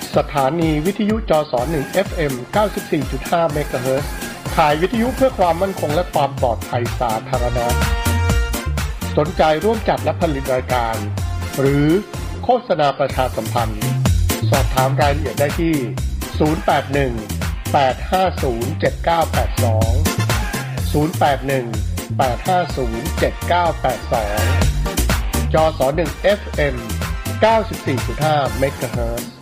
สถานีวิทยุจส1 FM 94.5 เมกะเฮิรตซ์ข่ายวิทยุเพื่อความมั่นคงและความปลอดภัยสาธารณะสนใจร่วมจัดและผลิตรายการหรือโฆษณาประชาสัมพันธ์สอบถามรายละเอียดได้ที่ 081 850 7982 081 850 7982 จส1 FM 94.5 เมกะเฮิรตซ์